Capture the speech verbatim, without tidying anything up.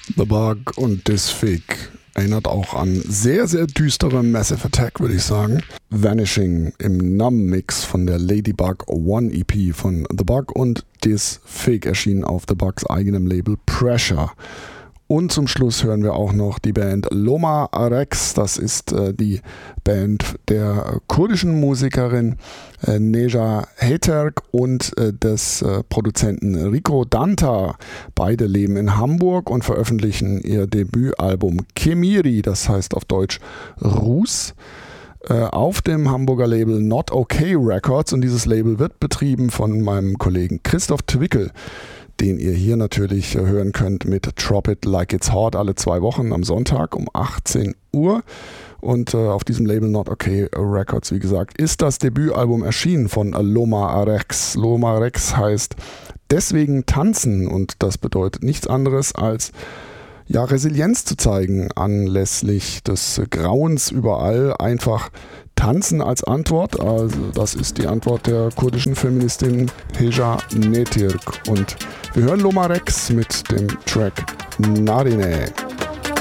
The Bug und Disfig erinnert auch an sehr, sehr düstere Massive Attack, würde ich sagen. Vanishing im Numb-Mix von der Ladybug One E P von The Bug und Disfig erschienen auf The Bugs eigenem Label Pressure. Und zum Schluss hören wir auch noch die Band Loma Rex. Das ist äh, die Band der kurdischen Musikerin äh, Neja Heterk und äh, des äh, Produzenten Rico Danta. Beide leben in Hamburg und veröffentlichen ihr Debütalbum Kemiri, das heißt auf Deutsch Ruß, äh, auf dem Hamburger Label Not Okay Records. Und dieses Label wird betrieben von meinem Kollegen Christoph Twickel, den ihr hier natürlich hören könnt mit Drop It Like It's Hot alle zwei Wochen am Sonntag um achtzehn Uhr. Und äh, auf diesem Label Not Okay Records, wie gesagt, ist das Debütalbum erschienen von Loma Rex. Loma Rex heißt deswegen tanzen und das bedeutet nichts anderes als ja, Resilienz zu zeigen anlässlich des Grauens überall. Einfach tanzen als Antwort. Also das ist die Antwort der kurdischen Feministin Heja Netirk. Und wir hören Loma Rex mit dem Track Narine.